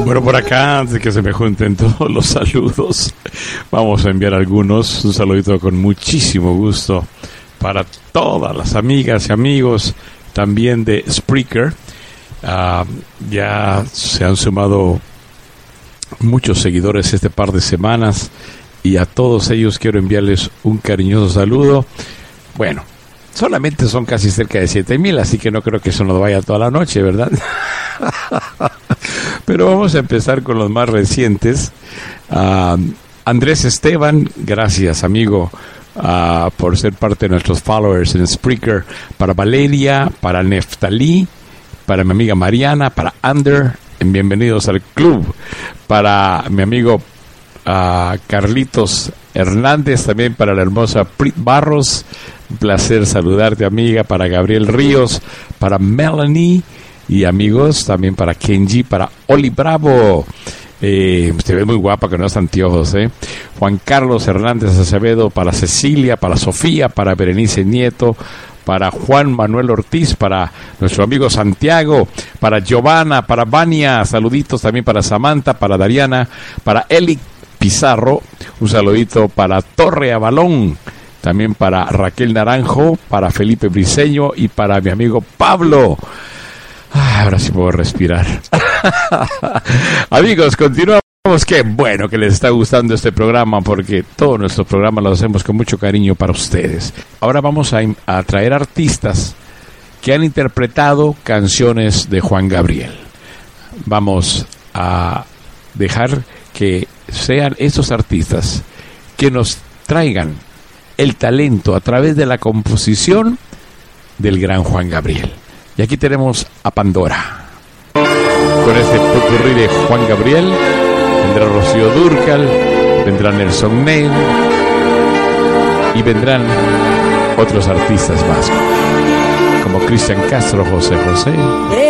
Bueno, por acá, antes de que se me junten todos los saludos, vamos a enviar algunos. Un saludito con muchísimo gusto para todas las amigas y amigos también de Spreaker. Ya se han sumado muchos seguidores este par de semanas y a todos ellos quiero enviarles un cariñoso saludo. Bueno, solamente son casi cerca de 7,000, así que no creo que eso nos vaya toda la noche, ¿verdad? Pero vamos a empezar con los más recientes. Andrés Esteban, gracias amigo por ser parte de nuestros followers en Spreaker. Para Valeria, para Neftalí, para mi amiga Mariana, para Ander, bienvenidos al club. Para mi amigo Carlitos Hernández, también para la hermosa Prit Barros, un placer saludarte amiga. Para Gabriel Ríos, para Melanie y amigos, también para Kenji, para Oli Bravo, te ves muy guapa con los anteojos, Juan Carlos Hernández Acevedo, para Cecilia, para Sofía, para Berenice Nieto, para Juan Manuel Ortiz, para nuestro amigo Santiago, para Giovanna, para Vania, saluditos también para Samantha, para Dariana, para Eli Pizarro, un saludito para Torre Avalón, también para Raquel Naranjo, para Felipe Briceño y para mi amigo Pablo. Ahora sí puedo respirar. Amigos, continuamos. Qué bueno que les está gustando este programa, porque todos nuestros programas los hacemos con mucho cariño para ustedes. Ahora vamos a traer artistas que han interpretado canciones de Juan Gabriel. Vamos a dejar que sean esos artistas que nos traigan el talento a través de la composición del gran Juan Gabriel. Y aquí tenemos a Pandora. Con este popurrí de Juan Gabriel vendrá Rocío Dúrcal, vendrá Nelson Ned y vendrán otros artistas más, como Cristian Castro, José José.